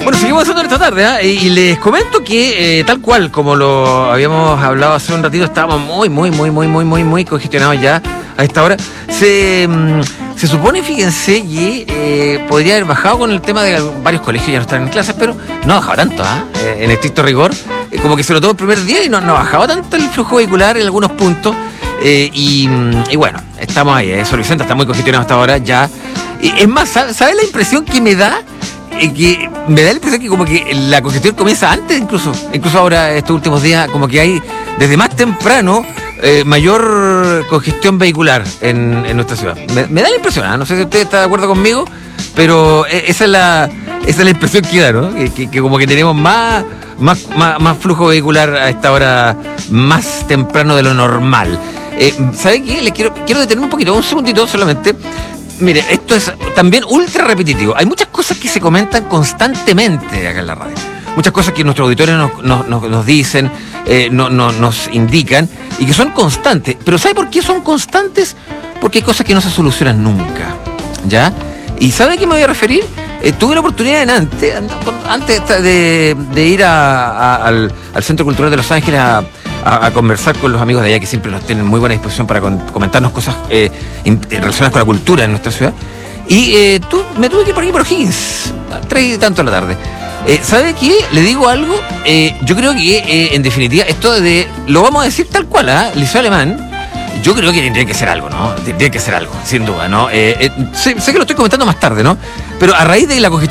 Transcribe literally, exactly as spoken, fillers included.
Bueno, seguimos haciendo esta tarde, ¿eh? y, y les comento que eh, tal cual como lo habíamos hablado hace un ratito, estábamos muy, muy, muy, muy, muy, muy, muy congestionados ya a esta hora. Se, se supone, fíjense, que eh, podría haber bajado con el tema de varios colegios ya no están en clases, pero no ha bajado tanto, ¿ah? ¿eh? En estricto rigor, eh, como que se notó el primer día y no, no ha bajado tanto el flujo vehicular en algunos puntos. Eh, y, y bueno, estamos ahí, ¿eh? Sol Vicente está muy congestionado hasta ahora ya. Y, es más, ¿sabes sabe la impresión que me da? Eh, que me da la impresión que como que la congestión comienza antes incluso. Incluso ahora, estos últimos días, como que hay desde más temprano eh, mayor congestión vehicular en, en nuestra ciudad. Me, me da la impresión, ¿eh? No sé si usted está de acuerdo conmigo, pero esa es la, esa es la impresión que da, ¿no? Que, que, que como que tenemos más, más, más, más flujo vehicular a esta hora más temprano de lo normal. Eh, ¿Sabe qué? Le quiero, quiero detenerme un poquito, un segundito solamente. Mire, esto es también ultra repetitivo. Hay muchas cosas que se comentan constantemente acá en la radio. Muchas cosas que nuestros auditores nos, nos, nos, nos dicen, eh, no, no, nos indican, y que son constantes. Pero ¿sabe por qué son constantes? Porque hay cosas que no se solucionan nunca, ¿ya? ¿Y sabe a qué me voy a referir? Eh, tuve la oportunidad en antes, antes de, de ir a, a, al, al Centro Cultural de Los Ángeles a... A, a conversar con los amigos de allá que siempre nos tienen muy buena disposición para con, comentarnos cosas eh, in, relacionadas con la cultura en nuestra ciudad. Y eh, tú, me tuve que ir por aquí por O'Higgins, a tres y tanto de la tarde. Eh, ¿Sabe qué? Le digo algo. Eh, yo creo que, eh, en definitiva, esto de. Lo vamos a decir tal cual, ¿ah? ¿eh? Liceo Alemán. Yo creo que tendría que ser algo, ¿no? Tendría que ser algo, sin duda, ¿no? Eh, eh, sé, sé que lo estoy comentando más tarde, ¿no? Pero a raíz de la congestión